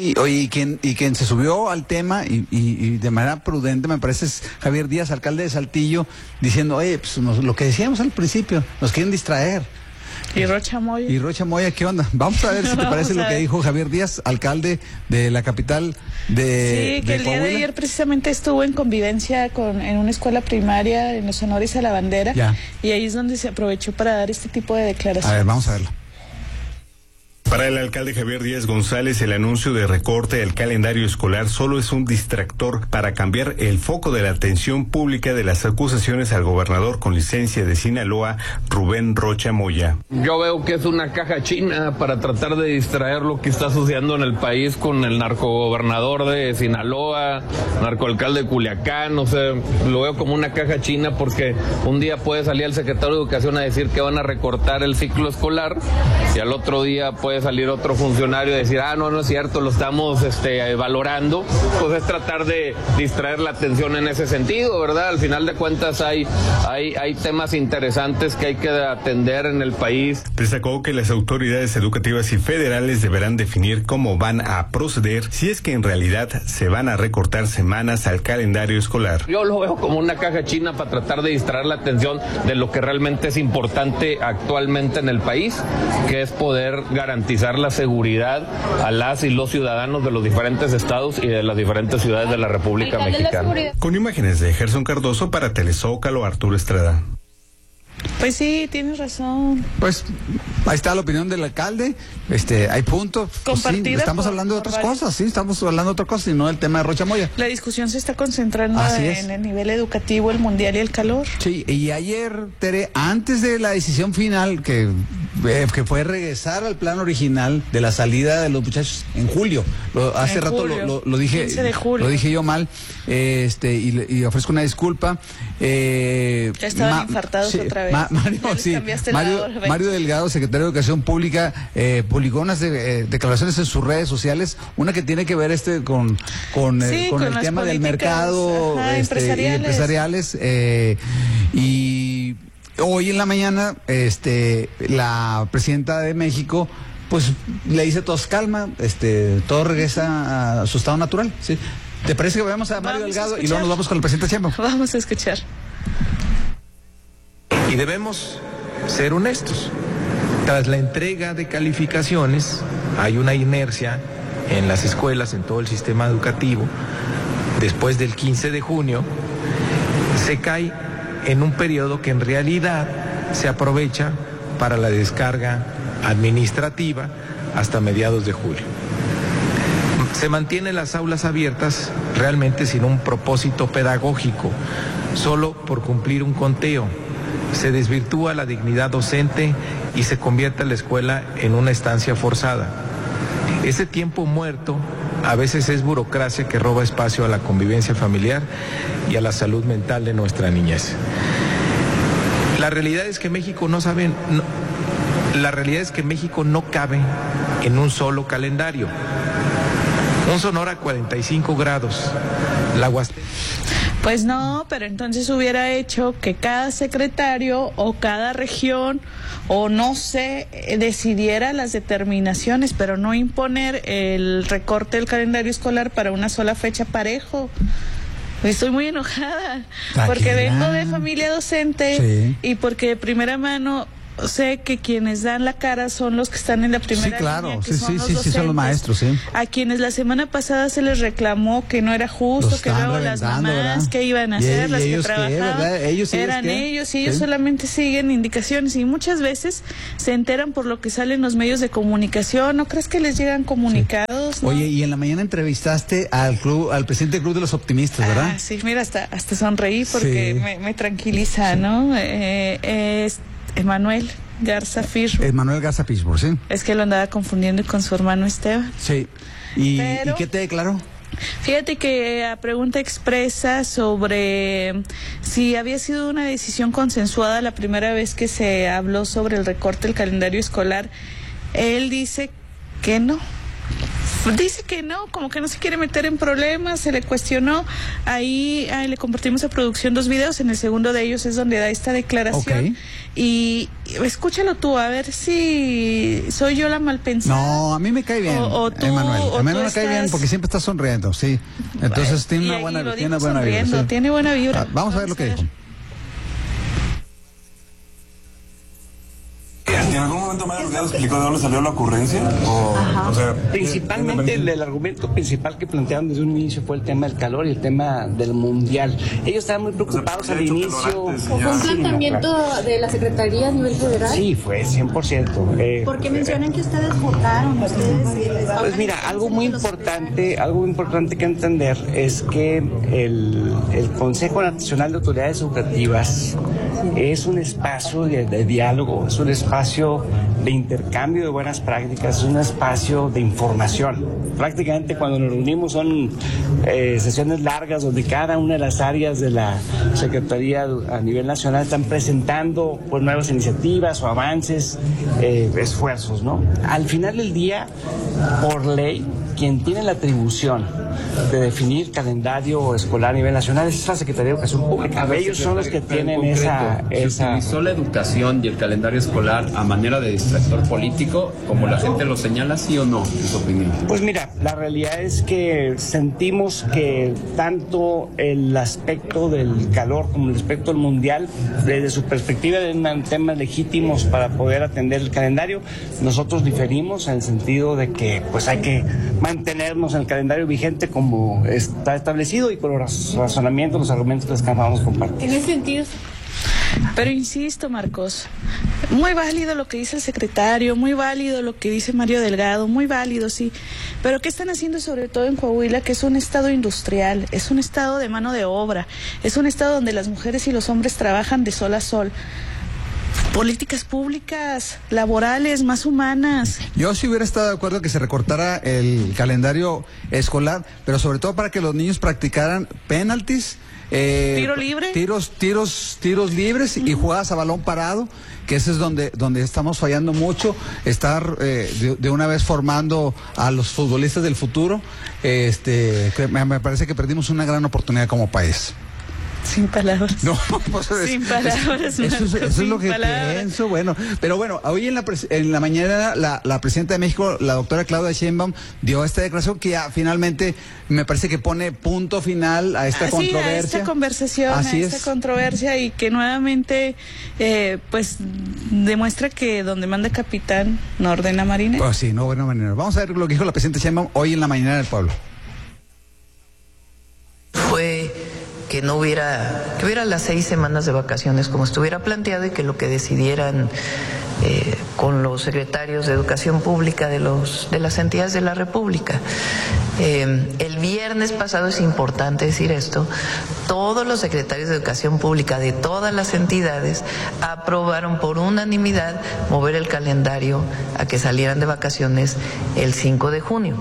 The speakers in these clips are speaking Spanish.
Oye, y quien se subió al tema y de manera prudente, me parece, es Javier Díaz, alcalde de Saltillo, diciendo, oye, pues lo que decíamos al principio, nos quieren distraer. Y Rocha Moya. Y Rocha Moya, ¿qué onda? Vamos a ver si te parece lo que dijo Javier Díaz, alcalde de la capital de Sí, que el día de ayer precisamente estuvo en convivencia en una escuela primaria en los honores a la bandera. Ya. Y ahí es donde se aprovechó para dar este tipo de declaraciones. A ver, vamos a verlo. Para el alcalde Javier Díaz González, el anuncio de recorte del calendario escolar solo es un distractor para cambiar el foco de la atención pública de las acusaciones al gobernador con licencia de Sinaloa, Rubén Rocha Moya. Yo veo que es una caja china para tratar de distraer lo que está sucediendo en el país con el narcogobernador de Sinaloa, narcoalcalde de Culiacán, o sea, lo veo como una caja china porque un día puede salir el secretario de Educación a decir que van a recortar el ciclo escolar y al otro día puede salir otro funcionario y decir, no es cierto, lo estamos valorando. Pues es tratar de distraer la atención en ese sentido, ¿verdad? Al final de cuentas hay temas interesantes que hay que atender en el país. Destacó que las autoridades educativas y federales deberán definir cómo van a proceder si es que en realidad se van a recortar semanas al calendario escolar. Yo lo veo como una caja china para tratar de distraer la atención de lo que realmente es importante actualmente en el país, que es poder garantizar la seguridad a las y los ciudadanos de los diferentes estados y de las diferentes ciudades de la República Mexicana. Con imágenes de Gerson Cardoso para Telezócalo, Arturo Estrada. Pues sí, tienes razón. Pues ahí está la opinión del alcalde, hay punto. Compartida. Pues sí, estamos hablando de otras cosas, sí, estamos hablando de otras cosas y no del tema de Rocha Moya. La discusión se está concentrando en el nivel educativo, el mundial y el calor. Sí, y ayer, Tere, antes de la decisión final, que fue regresar al plan original de la salida de los muchachos en julio, hace rato lo dije, 15 de julio. Lo dije yo mal, y ofrezco una disculpa. Ya estaban infartados otra vez. Mario Delgado, secretario de Educación Pública, publicó unas declaraciones en sus redes sociales, una que tiene que ver con el tema del mercado, empresariales, y hoy en la mañana la presidenta de México pues le dice a todos calma, todo regresa a su estado natural, ¿sí? ¿Te parece que vayamos a Mario Delgado y luego nos vamos con el presidente Sheinbaum? Vamos a escuchar. Y debemos ser honestos. Tras la entrega de calificaciones, hay una inercia en las escuelas, en todo el sistema educativo. Después del 15 de junio, se cae en un periodo que en realidad se aprovecha para la descarga administrativa hasta mediados de julio. Se mantienen las aulas abiertas realmente sin un propósito pedagógico, solo por cumplir un conteo. Se desvirtúa la dignidad docente y se convierte la escuela en una estancia forzada. Ese tiempo muerto a veces es burocracia que roba espacio a la convivencia familiar y a la salud mental de nuestra niñez. La realidad es que México no cabe en un solo calendario. Un Sonora 45 grados, la Huasteca. Pues no, pero entonces hubiera hecho que cada secretario o cada región o no sé, decidiera las determinaciones, pero no imponer el recorte del calendario escolar para una sola fecha parejo. Estoy muy enojada porque vengo de familia docente y porque de primera mano sé que quienes dan la cara son los que están en la primera línea, que son los docentes, son los maestros, a quienes la semana pasada se les reclamó que no era justo, que luego las mamás, ¿verdad? Que iban a hacer, las que trabajaban, eran ellos y ellos solamente siguen indicaciones y muchas veces se enteran por lo que salen los medios de comunicación. ¿No crees que les llegan comunicados? ¿No? Oye, y en la mañana entrevistaste al presidente del Club de los Optimistas, ¿verdad? Sí, mira, hasta sonreí porque me tranquiliza, ¿no? Manuel Garza Fishburne, sí. Es que lo andaba confundiendo con su hermano Esteban. Sí. ¿Y qué te declaró? Fíjate que a pregunta expresa sobre si había sido una decisión consensuada la primera vez que se habló sobre el recorte del calendario escolar, él dice que no. Dice que no, como que no se quiere meter en problemas, se le cuestionó. Ahí le compartimos a producción 2 videos, en el segundo de ellos es donde da esta declaración. Okay. Y escúchalo tú, a ver si soy yo la malpensada. No, a mí me cae bien, Emanuel. A mí me cae bien porque siempre está sonriendo, sí. Entonces tiene una buena vibra. Sí. Tiene buena vibra. Vamos a ver lo que dijo. ¿En algún momento Mario Delgado explicó de dónde salió la ocurrencia? O sea, principalmente el argumento principal que plantearon desde un inicio fue el tema del calor y el tema del mundial. Ellos estaban muy preocupados al inicio. ¿Fue un planteamiento de la Secretaría a nivel federal? Sí, fue 100%. ¿Por qué mencionan que ustedes votaron? Pues mira, algo muy importante que entender es que el Consejo Nacional de Autoridades Educativas es un espacio de diálogo, es un espacio de intercambio de buenas prácticas, es un espacio de información. Prácticamente cuando nos reunimos son sesiones largas donde cada una de las áreas de la Secretaría a nivel nacional están presentando pues nuevas iniciativas o avances, esfuerzos, ¿no? Al final del día, por ley, quien tiene la atribución de definir calendario escolar a nivel nacional es la Secretaría de Educación Pública. Ellos son los que tienen esa... ¿Se utilizó la educación y el calendario escolar a manera de distractor político, como la gente lo señala, sí o no, en su opinión? Pues mira, la realidad es que sentimos que tanto el aspecto del calor como el aspecto del mundial, desde su perspectiva, eran temas legítimos para poder atender el calendario. Nosotros diferimos en el sentido de que pues hay que mantenernos en el calendario vigente como está establecido y con los razonamientos, los argumentos que acabamos de compartir. En ese sentido... Pero insisto, Marcos, muy válido lo que dice el secretario, muy válido lo que dice Mario Delgado, muy válido, sí. Pero ¿qué están haciendo sobre todo en Coahuila, que es un estado industrial, es un estado de mano de obra, es un estado donde las mujeres y los hombres trabajan de sol a sol? Políticas públicas, laborales, más humanas. Yo sí hubiera estado de acuerdo que se recortara el calendario escolar, pero sobre todo para que los niños practicaran penaltis, tiro libre, tiros libres y jugadas a balón parado, que ese es donde estamos fallando mucho. Estar de una vez formando a los futbolistas del futuro, me parece que perdimos una gran oportunidad como país. Sin palabras. No, pues sin palabras. Eso es lo que pienso. Bueno, pero bueno, hoy en la mañana la presidenta de México, la doctora Claudia Sheinbaum, dio esta declaración que ya finalmente me parece que pone punto final a esta controversia. A esta conversación, esta controversia, y que nuevamente pues demuestra que donde manda capitán no ordena marinero. Pues sí, no ordena marinero. Vamos a ver lo que dijo la presidenta Sheinbaum hoy en la mañana del pueblo. Fue que no hubiera, que hubiera las 6 semanas de vacaciones como estuviera planteado, y que lo que decidieran con los secretarios de Educación Pública de las entidades de la República. El viernes pasado, es importante decir esto, todos los secretarios de Educación Pública de todas las entidades aprobaron por unanimidad mover el calendario a que salieran de vacaciones el 5 de junio.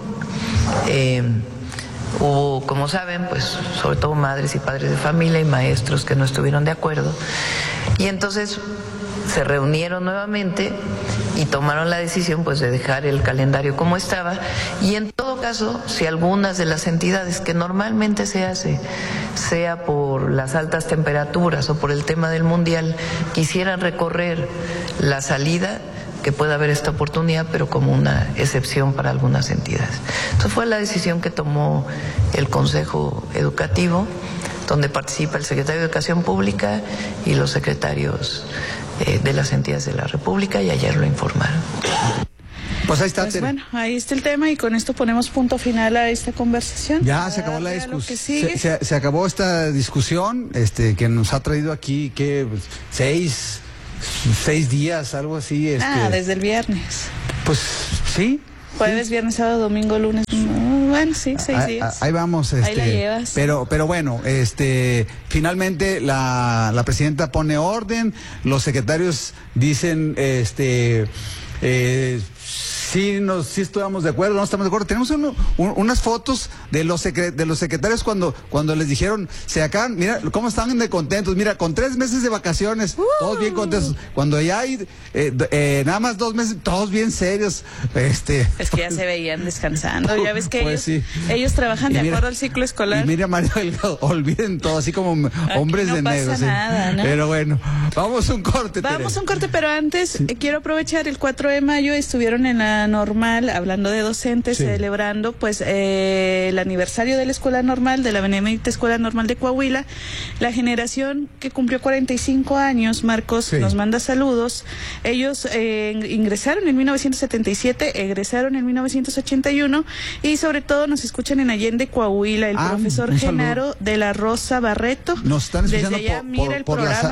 Hubo, como saben, pues sobre todo madres y padres de familia y maestros que no estuvieron de acuerdo, y entonces se reunieron nuevamente y tomaron la decisión pues de dejar el calendario como estaba. Y en todo caso, si algunas de las entidades, que normalmente se hace, sea por las altas temperaturas o por el tema del mundial, quisieran recorrer la salida, que pueda haber esta oportunidad, pero como una excepción para algunas entidades. Entonces fue la decisión que tomó el Consejo Educativo, donde participa el secretario de Educación Pública y los secretarios de las entidades de la República, y ayer lo informaron. Pues ahí está. Pues bueno, ahí está el tema, y con esto ponemos punto final a esta conversación. Ya se acabó la discusión. Se acabó esta discusión que nos ha traído aquí, que 6 días, algo así. Desde el viernes. Pues sí. Jueves, viernes, sábado, domingo, lunes. Bueno, sí, 6 días. Ahí vamos. Ahí la llevas. Pero bueno, finalmente la presidenta pone sí estamos de acuerdo, no estamos de acuerdo. Tenemos unas fotos de los secretarios cuando les dijeron, se acaban, mira cómo están de contentos, mira, con 3 meses de vacaciones, todos bien contentos. Cuando ya hay nada más 2 meses, todos bien serios. Es que ya se veían descansando, ya ves que pues ellos trabajan de acuerdo al ciclo escolar. Y mira, Mario Delgado, olviden todo, así como hombres de negro. No pasa nada, ¿no? Pero bueno, vamos a un corte. Vamos a un corte, pero antes quiero aprovechar el 4 de mayo, estuvieron en la Normal, hablando de docentes, celebrando pues el aniversario de la Escuela Normal, de la Benemérita Escuela Normal de Coahuila, la generación que cumplió 45 años, Marcos nos manda saludos. Ellos ingresaron en 1977, egresaron en 1981 y sobre todo nos escuchan en Allende, Coahuila, el profesor Genaro de la Rosa Barreto. Nos están escuchando desde allá, mira el programa.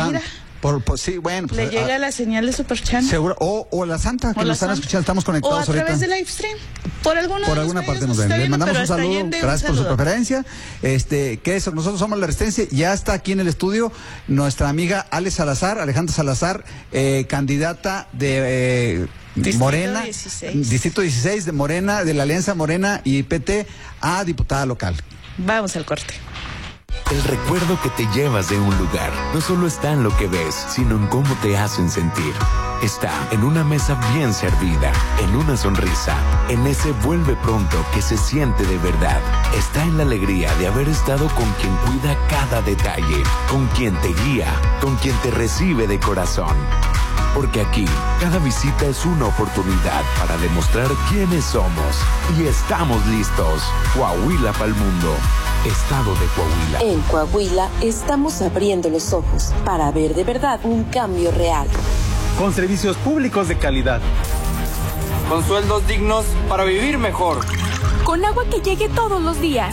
Sí, bueno, pues, le llega la señal de Super Channel. Seguro, o la Santa, que nos están escuchando, estamos conectados ahorita. O a través ahorita. de live stream. Por alguna parte nos ven. Les mandamos un saludo, gracias por su preferencia. Nosotros somos La Resistencia. Ya está aquí en el estudio nuestra amiga Alejandra Salazar, candidata de Morena, Distrito 16 de Morena, de la Alianza Morena y PT a diputada local. Vamos al corte. El recuerdo que te llevas de un lugar no solo está en lo que ves, sino en cómo te hacen sentir. Está en una mesa bien servida, en una sonrisa, en ese vuelve pronto que se siente de verdad. Está en la alegría de haber estado con quien cuida cada detalle, con quien te guía, con quien te recibe de corazón. Porque aquí, cada visita es una oportunidad para demostrar quiénes somos. Y estamos listos. Coahuila pa'l mundo. Estado de Coahuila. En Coahuila estamos abriendo los ojos para ver de verdad un cambio real. Con servicios públicos de calidad. Con sueldos dignos para vivir mejor. Con agua que llegue todos los días.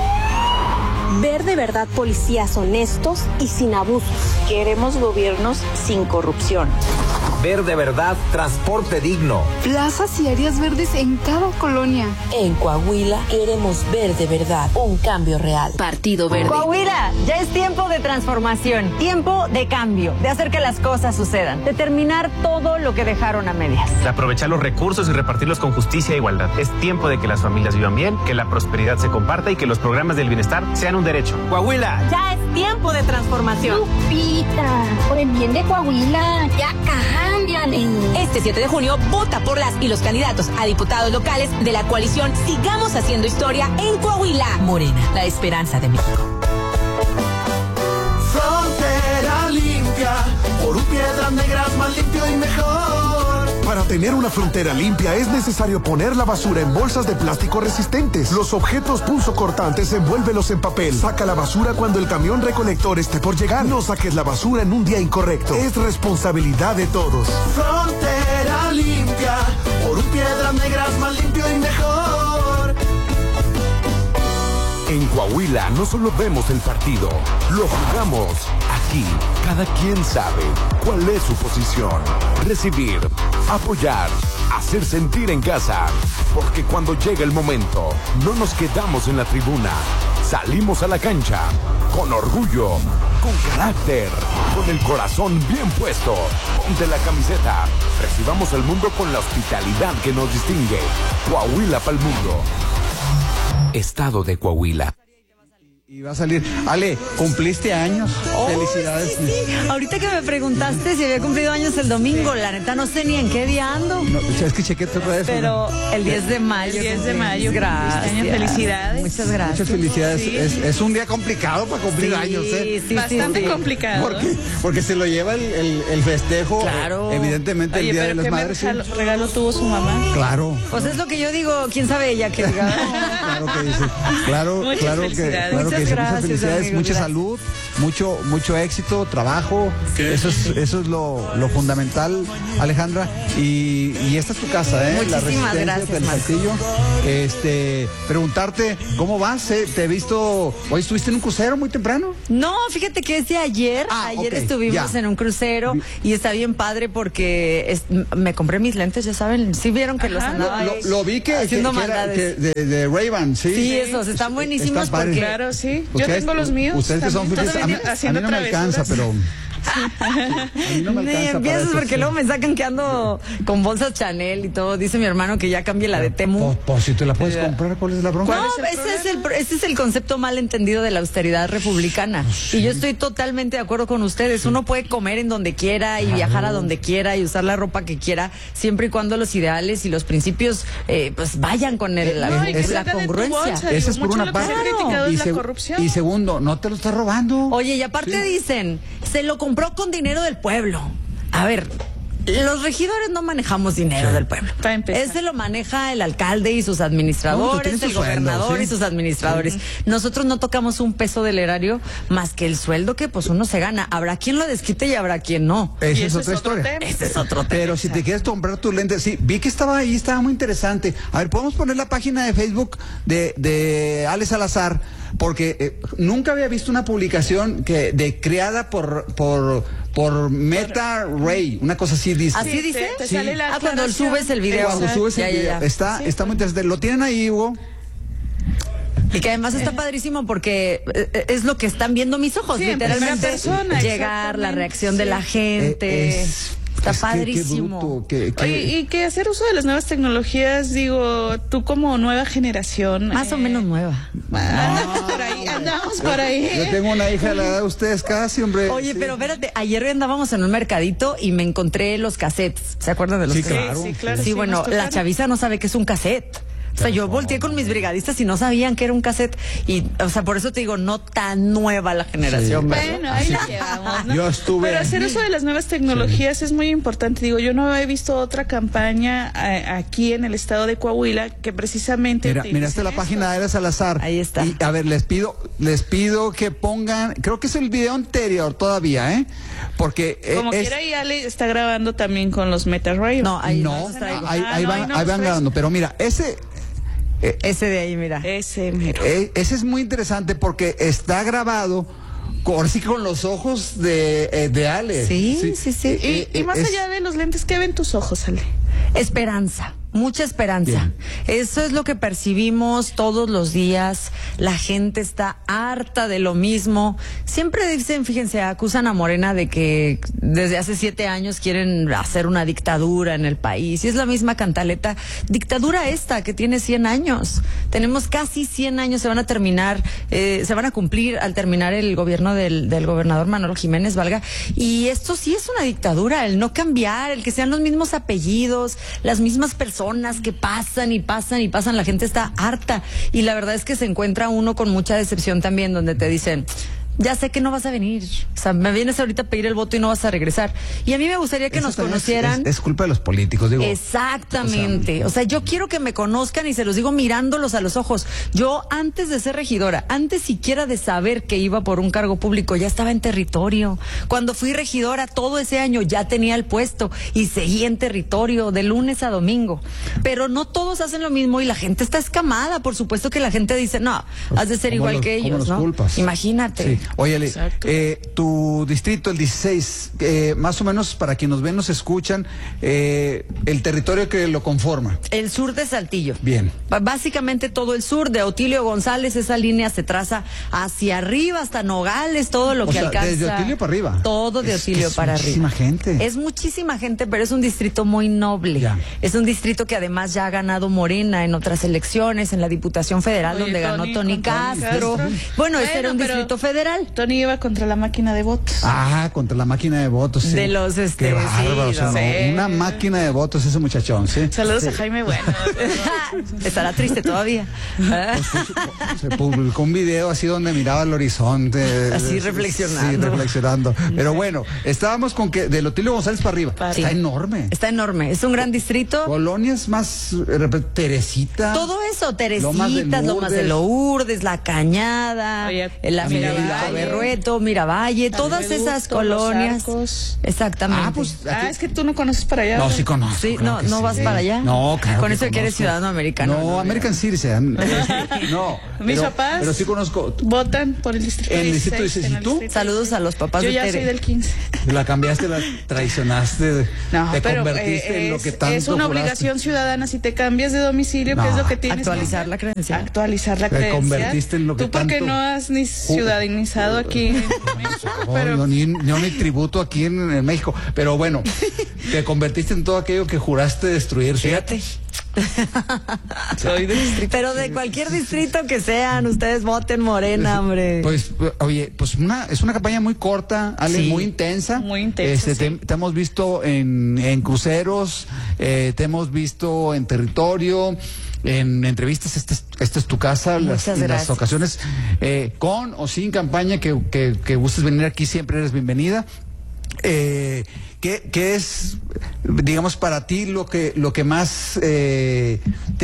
Ver de verdad policías honestos y sin abusos. Queremos gobiernos sin corrupción. Ver de verdad transporte digno. Plazas y áreas verdes en cada colonia. En Coahuila queremos ver de verdad un cambio real. Partido Verde. Coahuila, ya es tiempo de transformación, tiempo de cambio, de hacer que las cosas sucedan, de terminar todo lo que dejaron a medias. De aprovechar los recursos y repartirlos con justicia e igualdad. Es tiempo de que las familias vivan bien, que la prosperidad se comparta y que los programas del bienestar sean un derecho. Coahuila. Ya es tiempo de transformación. Lupita, por el bien de Coahuila, ya cámbiale. Este 7 de junio, vota por las y los candidatos a diputados locales de la coalición Sigamos Haciendo Historia en Coahuila. Morena, la esperanza de México. Frontera limpia, por Piedras Negras más limpio y mejor. Para tener una frontera limpia es necesario poner la basura en bolsas de plástico resistentes. Los objetos punzocortantes envuélvelos en papel. Saca la basura cuando el camión recolector esté por llegar. No saques la basura en un día incorrecto. Es responsabilidad de todos. Frontera limpia, por Piedras Negras más limpio y mejor. En Coahuila no solo vemos el partido, lo jugamos. Aquí, cada quien sabe cuál es su posición. Recibir, apoyar, hacer sentir en casa. Porque cuando llega el momento, no nos quedamos en la tribuna. Salimos a la cancha, con orgullo, con carácter, con el corazón bien puesto. Ponte la camiseta. Recibamos al mundo con la hospitalidad que nos distingue. Coahuila pa'l mundo. Estado de Coahuila. Y va a salir. Ale, ¿cumpliste años? Felicidades. Sí. Ahorita que me preguntaste si había cumplido años el domingo, la neta no sé ni en qué día ando. No, es que chequé tu redes. Pero el 10 de mayo. El 10 de mayo. Gracias. Felicidades. Muchas gracias. Muchas felicidades. Sí. Es un día complicado para cumplir años, Sí, bastante complicado. Porque se lo lleva el festejo. Claro. Evidentemente el Día de las Madres. ¿Qué regalo tuvo su mamá? Claro. Pues es lo que yo digo, quién sabe ella que diga. Claro que dice. Claro que Muchas muchas felicidades, amigos, mucha gracias. Salud, mucho éxito, trabajo. Eso es lo fundamental, Alejandra. Y esta es tu casa, ¿eh? Muchísimas La Resistencia gracias, del Saltillo. Preguntarte, ¿cómo vas? ¿Te he visto? ¿Hoy estuviste en un crucero muy temprano? No, fíjate que es de ayer. Ayer estuvimos en un crucero y está bien padre porque me compré mis lentes, ya saben. Sí vieron que los andaba lo vi que de Ray-Ban, sí. Sí, esos están buenísimos porque... Claro, sí. Yo tengo los míos. Ustedes que son felices, a mí no me alcanza, A mí no me alcanza empiezas para porque eso, luego me sacan que ando con bolsas Chanel y todo. Dice mi hermano que ya cambie la de Temu. Pues si te la puedes comprar, ¿cuál es la bronca? No, ese es el concepto mal entendido de la austeridad republicana. Sí. Y yo estoy totalmente de acuerdo con ustedes. Uno puede comer en donde quiera y viajar a donde quiera y usar la ropa que quiera, siempre y cuando los ideales y los principios pues vayan con la congruencia. Esa es por una parte. Y segundo, no te lo estás robando. Oye, y aparte dicen, se lo compró con dinero del pueblo. A ver, los regidores no manejamos dinero del pueblo. Ese lo maneja el alcalde y sus administradores, el gobernador y sus administradores. Nosotros no tocamos un peso del erario más que el sueldo que pues uno se gana. Habrá quien lo desquite y habrá quien no. Esa es otra historia. Ese es otro tema. Pero si te quieres comprar tus lentes, sí, vi que estaba ahí, estaba muy interesante. A ver, podemos poner la página de Facebook de Alex Salazar, porque nunca había visto una publicación creada por Meta Ray, una cosa así dice. ¿Así dice? Te sale la cuando subes el video. Cuando subes el video. Está muy interesante. Lo tienen ahí, Hugo. Y que además está padrísimo porque es lo que están viendo mis ojos, literalmente. Llegar, la reacción de la gente. Está padrísimo. Oye, y que hacer uso de las nuevas tecnologías, digo, tú como nueva generación. Más o menos nueva. Andamos por ahí. Yo tengo una hija de la edad de ustedes casi, hombre. Oye, pero espérate, ayer andábamos en un mercadito y me encontré los cassettes. ¿Se acuerdan de los cassettes? Claro. Sí, claro. Sí, bueno, la chaviza no sabe qué es un cassette. O sea, yo volteé con mis brigadistas y no sabían que era un cassette. Y, o sea, por eso te digo, no tan nueva la generación. Bueno, ahí la llevamos, ¿no? Yo estuve. Pero hacer uso de las nuevas tecnologías es muy importante. Digo, yo no he visto otra campaña aquí en el estado de Coahuila que precisamente. Miraste la página de Alex Salazar. Ahí está. Y, a ver, les pido que pongan, creo que es el video anterior todavía, porque. Como quiera, y Ale está grabando también con los Meta Ray. No, ahí van grabando. Pero mira, ese de ahí, mira. Ese es muy interesante porque está grabado sí con los ojos de Ale. Sí. Y más allá de los lentes, ¿qué ven tus ojos, Ale? Esperanza. Mucha esperanza. Bien. Eso es lo que percibimos todos los días. La gente está harta de lo mismo. Siempre dicen, fíjense, acusan a Morena de que desde hace 7 años quieren hacer una dictadura en el país. Y es la misma cantaleta. Dictadura esta que tiene 100 años. Tenemos casi 100 años, se van a cumplir al terminar el gobierno del gobernador Manolo Jiménez Valga. Y esto sí es una dictadura, el no cambiar, el que sean los mismos apellidos, las mismas personas que pasan, la gente está harta y la verdad es que se encuentra uno con mucha decepción también, donde te dicen, ya sé que no vas a venir, o sea, me vienes ahorita a pedir el voto y no vas a regresar. Y a mí me gustaría que nos conocieran. Es culpa de los políticos, digo. Exactamente. O sea, yo quiero que me conozcan y se los digo mirándolos a los ojos. Yo, antes de ser regidora, antes siquiera de saber que iba por un cargo público, ya estaba en territorio. Cuando fui regidora, todo ese año ya tenía el puesto y seguí en territorio de lunes a domingo. Pero no todos hacen lo mismo y la gente está escamada. Por supuesto que la gente dice, no, has de ser igual que ellos, ¿no? Culpas. Imagínate. Sí. Oye, tu distrito, el 16, más o menos para quienes nos ven, nos escuchan, el territorio que lo conforma. El sur de Saltillo. Bien. Básicamente todo el sur de Otilio González, esa línea se traza hacia arriba, hasta Nogales, todo lo que alcanza. Desde Otilio para arriba. Todo de Otilio para arriba. Es muchísima gente. Es muchísima gente, pero es un distrito muy noble. Ya. Es un distrito que además ya ha ganado Morena en otras elecciones, en la Diputación Federal, donde ganó Tony Castro. Bueno, ese era un distrito federal. Tony iba contra la máquina de votos. Contra la máquina de votos, sí. De los Qué bárbaro, sí, o sea, una máquina de votos ese muchachón, sí. Saludos a Jaime Bueno. Estará triste todavía. Se publicó un video así donde miraba el horizonte. Así reflexionando. Sí, reflexionando. Pero bueno, estábamos con que de Otilio González para arriba. Sí. Está enorme. Está enorme. Es un gran distrito. Colonias más, Teresita. Todo eso, Teresitas, Lomas de Lourdes, La Cañada, la Berrueto, Miravalle, todas esas colonias. Exactamente. Es que tú no conoces para allá. No, sí conozco. Sí, no vas para allá. No, claro. Con eso que eres ciudadano americano. No, American Citizen. No. Mis papás. Pero sí conozco. Votan por el distrito. ¿En el distrito 16? ¿Y tú? Saludos a los papás de Tere. Yo ya soy del 15. La cambiaste, la traicionaste. No, te pero convertiste en lo que tanto es una juraste. Obligación ciudadana. Si te cambias de domicilio, ¿qué es lo que tienes? Actualizar la credencial. Actualizar la credencial. Te convertiste en lo que ¿Tú por qué no has ni ciudadanizado? recompensado aquí en México. Pero... ni tributo aquí en México. Pero bueno, te convertiste en todo aquello que juraste destruir. Fíjate. Soy de distrito. Pero de cualquier distrito que sean, ustedes voten Morena, hombre. Pues, oye, pues es una campaña muy corta, Ale, sí, muy intensa. Muy intensa. Sí. Te hemos visto en cruceros, te hemos visto en territorio, en entrevistas. Esta es tu casa. Las ocasiones con o sin campaña que gustes venir aquí, siempre eres bienvenida. ¿Qué es, digamos, para ti lo que más te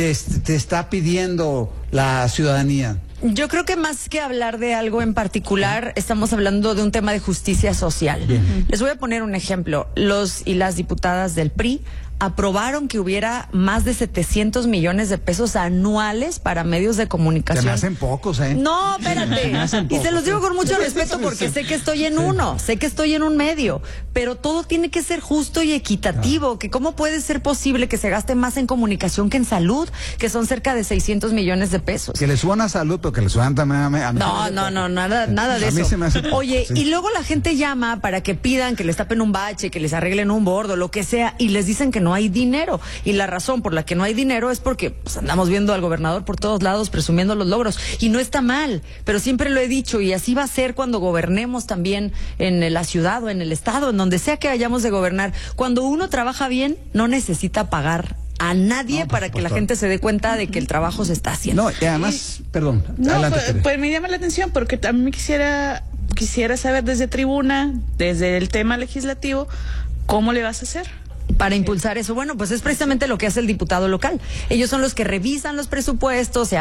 está pidiendo la ciudadanía? Yo creo que más que hablar de algo en particular, estamos hablando de un tema de justicia social. Bien. Les voy a poner un ejemplo. Los y las diputadas del PRI aprobaron que hubiera más de 700 millones de pesos anuales para medios de comunicación. Se me hacen pocos, ¿eh? No, espérate. Y se los digo con mucho respeto porque sé que estoy en sé que estoy en un medio, pero todo tiene que ser justo y equitativo. Que cómo puede ser posible que se gaste más en comunicación que en salud, que son cerca de 600 millones de pesos. Que le suban a salud, pero que le suban también a mí. No, nada de eso. A mí se me hace... Oye, sí. Y luego la gente llama para que pidan que les tapen un bache, que les arreglen un bordo, lo que sea, y les dicen que no hay dinero. Y la razón por la que no hay dinero es porque pues, andamos viendo al gobernador por todos lados presumiendo los logros. Y no está mal, pero siempre lo he dicho, y así va a ser cuando gobernemos también en la ciudad o en el estado, en donde sea que hayamos de gobernar. Cuando uno trabaja bien, no necesita pagar a nadie para que la gente se dé cuenta de que el trabajo se está haciendo. No, y además, perdón. No, adelante, pues me llama la atención porque también quisiera saber desde tribuna, desde el tema legislativo, ¿cómo le vas a hacer? Para impulsar eso, bueno, pues es precisamente lo que hace el diputado local. Ellos son los que revisan los presupuestos,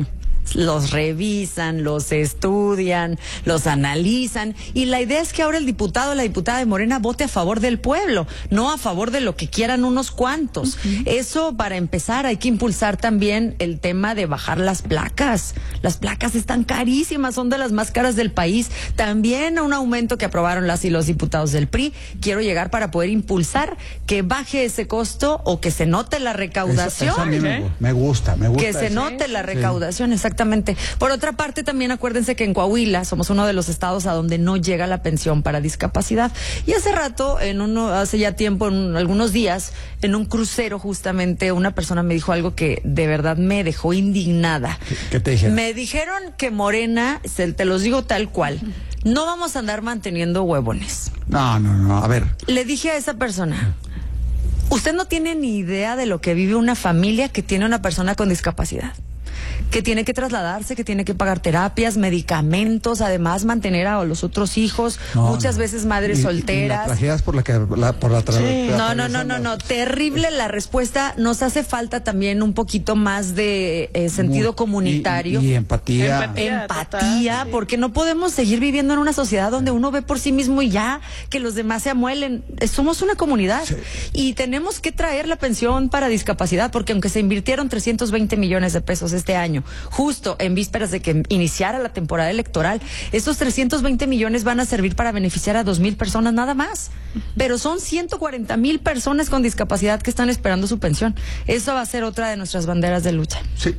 los revisan, los estudian, los analizan, y la idea es que ahora el diputado o la diputada de Morena vote a favor del pueblo, no a favor de lo que quieran unos cuantos. Eso, para empezar, hay que impulsar también el tema de bajar las placas. Las placas están carísimas, son de las más caras del país. También a un aumento que aprobaron las y los diputados del PRI. Quiero llegar para poder impulsar que baje ese costo o que se note la recaudación. Eso a mí me gusta. Que se note la recaudación, exactamente. Por otra parte, también acuérdense que en Coahuila somos uno de los estados a donde no llega la pensión para discapacidad. Y hace rato, hace ya tiempo, en algunos días, en un crucero justamente, una persona me dijo algo que de verdad me dejó indignada. ¿Qué te dijeron? Me dijeron que Morena, te los digo tal cual, no vamos a andar manteniendo huevones. No, a ver. Le dije a esa persona, usted no tiene ni idea de lo que vive una familia que tiene una persona con discapacidad, que tiene que trasladarse, que tiene que pagar terapias, medicamentos, además mantener a los otros hijos, muchas veces madres solteras. Y la tragedias por la tragedia. No, terrible la respuesta. Nos hace falta también un poquito más de sentido comunitario. Y empatía. Empatía, porque no podemos seguir viviendo en una sociedad donde uno ve por sí mismo y ya, que los demás se amuelen. Somos una comunidad y tenemos que traer la pensión para discapacidad, porque aunque se invirtieron 320 millones de pesos este año, justo en vísperas de que iniciara la temporada electoral, estos 320 millones van a servir para beneficiar a 2,000 personas nada más. Pero son 140,000 personas con discapacidad que están esperando su pensión. Eso va a ser otra de nuestras banderas de lucha. Sí,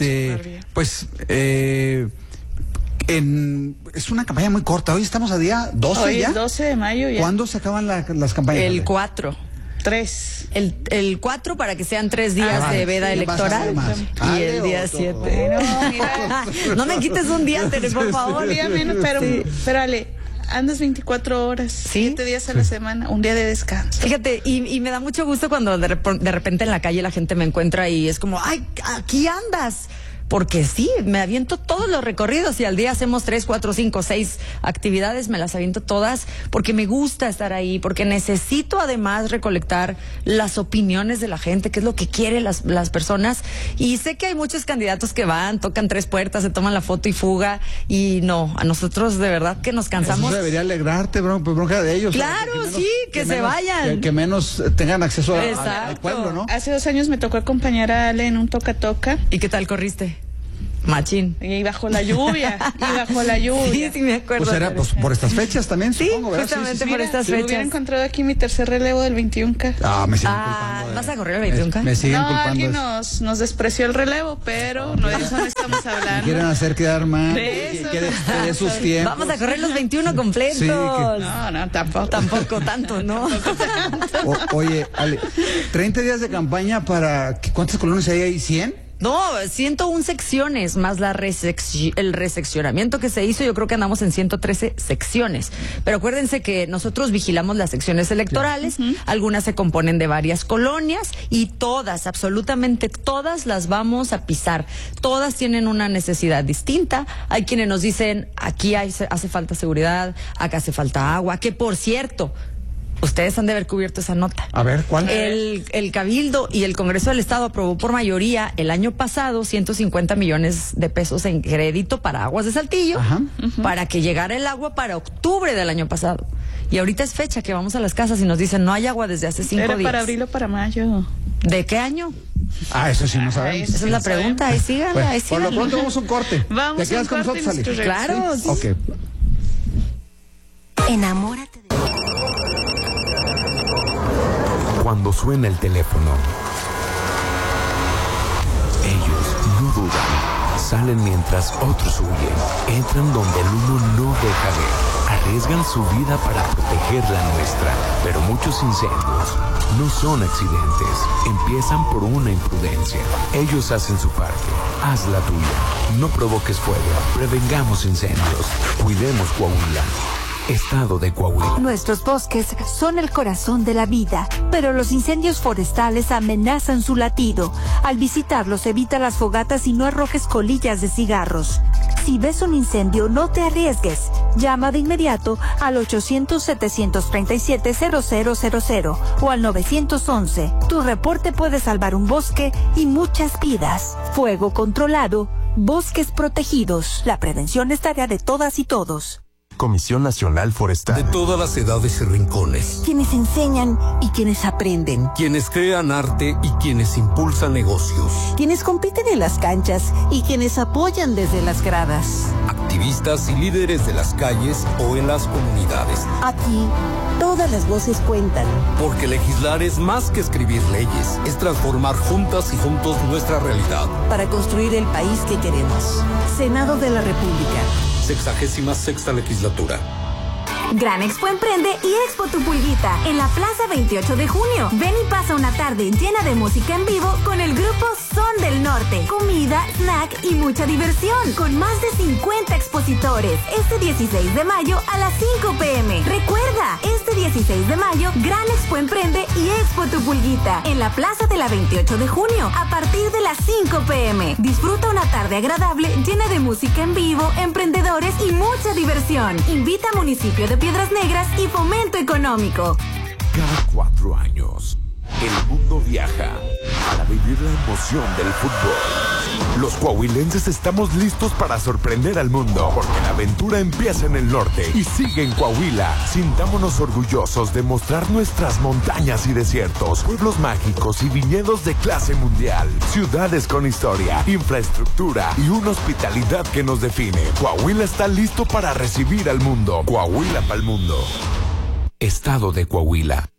pues es una campaña muy corta. Hoy estamos a día 12 Hoy ya. Es 12 de mayo ya. ¿Cuándo se acaban las campañas? El 4. 3. El 4 para que sean 3 días de veda electoral y el día 7. No me quites un día, por favor. Un día menos, pero Ale, andas 24 horas, 7 días a la semana, un día de descanso. Fíjate, y me da mucho gusto cuando de repente en la calle la gente me encuentra y es como, ¡ay, aquí andas! Porque sí, me aviento todos los recorridos y al día hacemos 3, 4, 5, 6 actividades, me las aviento todas porque me gusta estar ahí, porque necesito además recolectar las opiniones de la gente, qué es lo que quieren las personas. Y sé que hay muchos candidatos que van, tocan 3 puertas, se toman la foto y fuga, y no, a nosotros de verdad que nos cansamos. Eso debería alegrarte, bronca de ellos. Claro, que se vayan. Que menos tengan acceso al pueblo, ¿no? Hace 2 años me tocó acompañar a Ale en un toca-toca. ¿Y qué tal corriste? Machín. Y bajo la lluvia. Sí, me acuerdo. Pues era por estas fechas también, sí, supongo, ¿verdad? Justamente sí. por estas fechas. Hubiera encontrado aquí mi tercer relevo del 21K. Me siguen culpando. ¿Vas a correr el 21K? Me siguen culpando. Aquí nos despreció el relevo, pero no de eso no estamos hablando. Me quieren hacer quedar mal. Que de sus tiempos. Vamos a correr los 21 completos. Sí, No, tampoco. Tampoco tanto, ¿no? Oye, Ale, 30 días de campaña para... ¿Cuántas colonias hay ahí? ¿100? No, 101 secciones, más el reseccionamiento que se hizo, yo creo que andamos en 113 secciones. Pero acuérdense que nosotros vigilamos las secciones electorales, algunas se componen de varias colonias y todas, absolutamente todas las vamos a pisar. Todas tienen una necesidad distinta. Hay quienes nos dicen, aquí hace falta seguridad, acá hace falta agua, que por cierto... Ustedes han de haber cubierto esa nota. A ver, ¿cuál? El Cabildo y el Congreso del Estado aprobó por mayoría el año pasado 150 millones de pesos en crédito para Aguas de Saltillo, para que llegara el agua para octubre del año pasado. Y ahorita es fecha que vamos a las casas y nos dicen no hay agua desde hace 5 días. Era para abril o para mayo. ¿De qué año? Eso sí no sabemos. Esa es la pregunta, ahí síganla, bueno, ahí síganla. Por lo pronto vamos a un corte. Vamos ¿Te quedas con nosotros, Ale? Claro. ¿Sí? Ok. Enamórate de... Cuando suena el teléfono, ellos no dudan, salen mientras otros huyen, entran donde el uno no deja ver, arriesgan su vida para proteger la nuestra, pero muchos incendios no son accidentes, empiezan por una imprudencia. Ellos hacen su parte, haz la tuya, no provoques fuego, prevengamos incendios, cuidemos Coahuila. Estado de Coahuila. Nuestros bosques son el corazón de la vida, pero los incendios forestales amenazan su latido. Al visitarlos, evita las fogatas y no arrojes colillas de cigarros. Si ves un incendio, no te arriesgues. Llama de inmediato al 800-737-0000 o al 911. Tu reporte puede salvar un bosque y muchas vidas. Fuego controlado, bosques protegidos. La prevención es tarea de todas y todos. Comisión Nacional Forestal. De todas las edades y rincones. Quienes enseñan y quienes aprenden. Quienes crean arte y quienes impulsan negocios. Quienes compiten en las canchas y quienes apoyan desde las gradas. Activistas y líderes de las calles o en las comunidades. Aquí, todas las voces cuentan. Porque legislar es más que escribir leyes. Es transformar juntas y juntos nuestra realidad. Para construir el país que queremos. Senado de la República. 66ª legislatura. Gran Expo Emprende y Expo Tu Pulguita en la Plaza 28 de junio. Ven y pasa una tarde llena de música en vivo con el grupo Son del Norte. Comida, snack y mucha diversión con más de 50 expositores. Este 16 de mayo a las 5 p.m. Recuerda, este 16 de mayo, Gran Expo Emprende y Expo Tu Pulguita en la Plaza de la 28 de junio a partir de las 5 p.m. Disfruta una tarde agradable llena de música en vivo, emprendedores y mucha diversión. Invita a Municipio de Piedras Negras y Fomento Económico. Cada 4 años, el mundo viaja para vivir la emoción del fútbol. Los coahuilenses estamos listos para sorprender al mundo, porque la aventura empieza en el norte y sigue en Coahuila. Sintámonos orgullosos de mostrar nuestras montañas y desiertos, pueblos mágicos y viñedos de clase mundial, ciudades con historia, infraestructura y una hospitalidad que nos define. Coahuila está listo para recibir al mundo. Coahuila pa'l mundo. Estado de Coahuila.